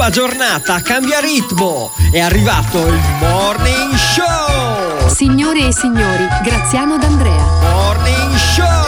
la giornata, cambia ritmo. È arrivato il Morning Show. Signore e signori, Graziano D'Andrea. Morning Show.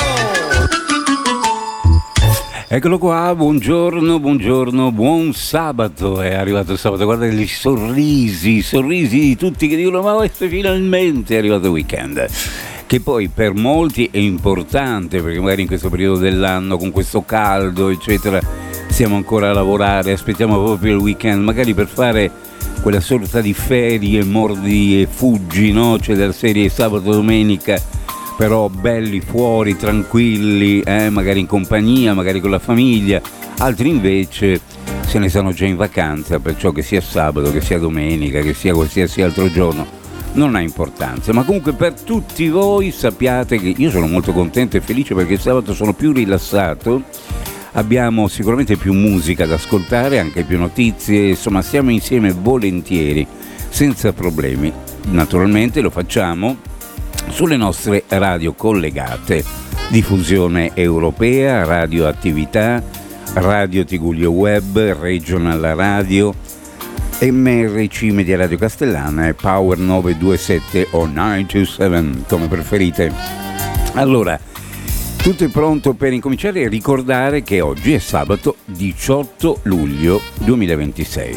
Eccolo qua, buongiorno, buon sabato, è arrivato il sabato, guarda gli sorrisi di tutti che dicono ma finalmente è arrivato il weekend, che poi per molti è importante perché magari in questo periodo dell'anno con questo caldo eccetera stiamo ancora a lavorare, aspettiamo proprio il weekend, magari per fare quella sorta di ferie, mordi e fuggi, no? Cioè della serie sabato domenica, però belli fuori, tranquilli, magari in compagnia, magari con la famiglia, altri invece se ne stanno già in vacanza, perciò che sia sabato, che sia domenica, che sia qualsiasi altro giorno, non ha importanza. Ma comunque per tutti voi sappiate che io sono molto contento e felice perché il sabato sono più rilassato, abbiamo sicuramente più musica da ascoltare, anche più notizie, insomma stiamo insieme volentieri, senza problemi. Naturalmente lo facciamo sulle nostre radio collegate, diffusione europea, radioattività, Radio Tigullio Web, Regional Radio, MRC Media Radio Castellana e Power 927 o 927 come preferite. Allora, tutto è pronto per incominciare. Ricordare che oggi è sabato 18 luglio 2026,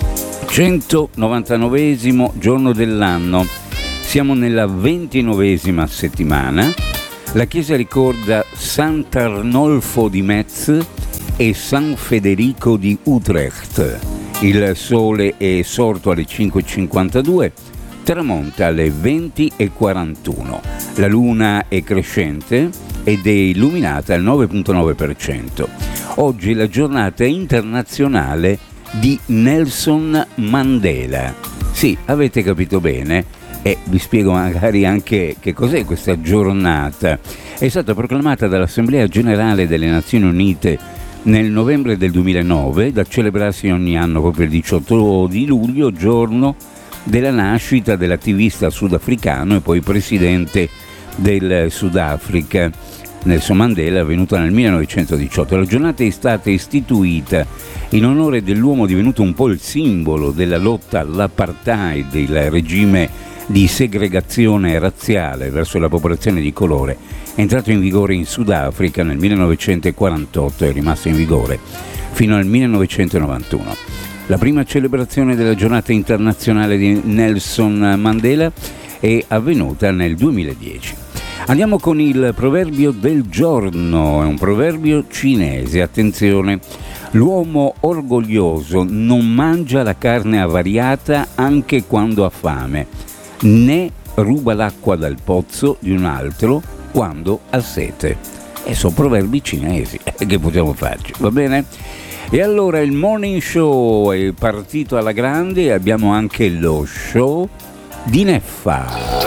199esimo giorno dell'anno. Siamo nella 29esima settimana, la chiesa ricorda Sant'Arnolfo di Metz e San Federico di Utrecht. Il sole è sorto alle 5:52, tramonta alle 20:41. La luna è crescente ed è illuminata al 9,9%. Oggi è la giornata internazionale di Nelson Mandela. Sì, avete capito bene. E vi spiego magari anche che cos'è questa giornata. È stata proclamata dall'Assemblea Generale delle Nazioni Unite nel novembre del 2009, da celebrarsi ogni anno proprio il 18 di luglio, giorno della nascita dell'attivista sudafricano e poi presidente del Sudafrica, Nelson Mandela, avvenuta nel 1918. La giornata è stata istituita in onore dell'uomo divenuto un po' il simbolo della lotta all'apartheid, il regime di segregazione razziale verso la popolazione di colore, è entrato in vigore in Sudafrica nel 1948 e è rimasto in vigore fino al 1991. La prima celebrazione della giornata internazionale di Nelson Mandela è avvenuta nel 2010. Andiamo con il proverbio del giorno, è un proverbio cinese, attenzione. L'uomo orgoglioso non mangia la carne avariata anche quando ha fame, né ruba l'acqua dal pozzo di un altro quando ha sete. E sono proverbi cinesi, che possiamo farci, va bene? E allora il morning show è partito alla grande e abbiamo anche lo show di Neffa.